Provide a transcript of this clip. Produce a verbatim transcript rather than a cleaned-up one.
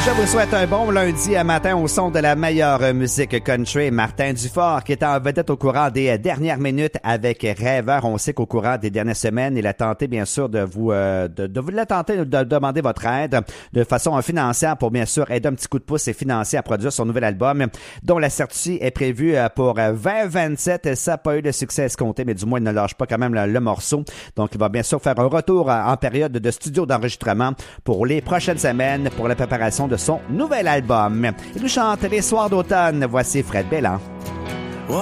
Je vous souhaite un bon lundi à matin au son de la meilleure musique country. Martin Dufort qui est en vedette au courant des dernières minutes avec Rêveur. On sait qu'au courant des dernières semaines, il a tenté bien sûr de vous euh, de, de vous la tenter de demander votre aide de façon financière pour bien sûr aider un petit coup de pouce et financier à produire son nouvel album dont la sortie est prévue pour vingt vingt-sept. Ça n'a pas eu de succès escompté, mais du moins il ne lâche pas quand même le, le morceau. Donc il va bien sûr faire un retour en période de studio d'enregistrement pour les prochaines semaines pour la préparation de son nouvel album. Il nous chante Les soirs d'automne. Voici Fred Belland.